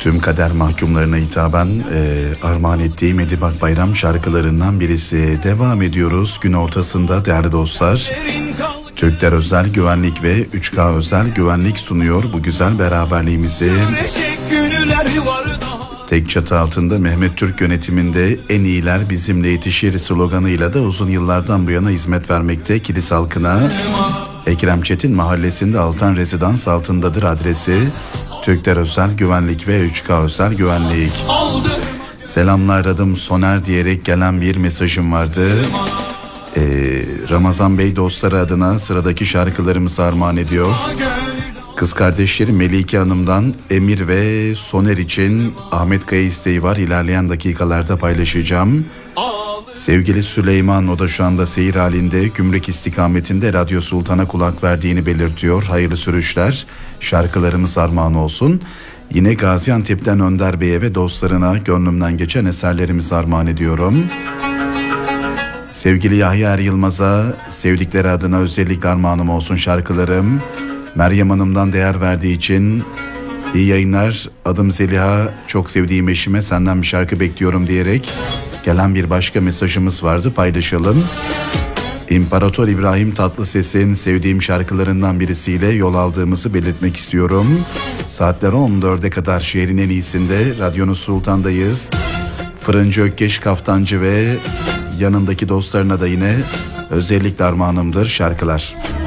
Tüm kader mahkumlarına hitaben armağan ettiğim Edip Akbayram şarkılarından birisi. Devam ediyoruz gün ortasında değerli dostlar. Türkler Özel Güvenlik ve 3K Özel Güvenlik sunuyor bu güzel beraberliğimizi. Tek çatı altında Mehmet Türk yönetiminde en iyiler bizimle yetişir sloganıyla da uzun yıllardan bu yana hizmet vermekte Kilis halkına. Ekrem Çetin mahallesinde Altan Rezidans altındadır adresi. Türkler Özel Güvenlik ve 3K Özel Güvenlik. Selamlar, adım Soner diyerek gelen bir mesajım vardı. Ramazan Bey dostları adına sıradaki şarkılarımızı armağan ediyor. Kız kardeşleri Melike Hanım'dan Emir ve Soner için Ahmet Kaya isteği var. İlerleyen dakikalarda paylaşacağım. Sevgili Süleyman, o da şu anda seyir halinde Gümrük istikametinde Radyo Sultan'a kulak verdiğini belirtiyor. Hayırlı sürüşler, şarkılarımız armağan olsun. Yine Gaziantep'ten Önder Bey'e ve dostlarına gönlümden geçen eserlerimizi armağan ediyorum. Sevgili Yahya Er Yılmaz'a sevdikleri adına özellikle armağanım olsun şarkılarım. Meryem Hanım'dan değer verdiği için iyi yayınlar. Adım Zeliha, çok sevdiğim eşime senden bir şarkı bekliyorum diyerek gelen bir başka mesajımız vardı, paylaşalım. İmparator İbrahim Tatlıses'in sevdiğim şarkılarından birisiyle yol aldığımızı belirtmek istiyorum. Saatler 14'e kadar şehrin en iyisinde Radyonuz Sultan'dayız. Fırıncı Ökkeş Kaftancı ve yanındaki dostlarına da yine özellikle armağanımdır şarkılar.